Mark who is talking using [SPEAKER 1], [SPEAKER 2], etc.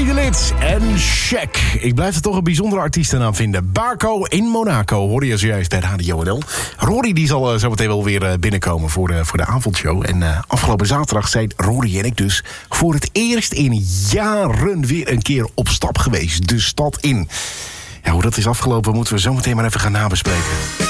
[SPEAKER 1] de Lid en Shaq. Ik blijf er toch een bijzondere artiestennaam vinden. Barco in Monaco, hoorde je zojuist bij Radio NL. Rory die zal zo meteen wel weer binnenkomen voor de avondshow. En afgelopen zaterdag zijn Rory en ik dus voor het eerst in jaren weer een keer op stap geweest. De stad in. Ja, hoe dat is afgelopen moeten we zo meteen maar even gaan nabespreken.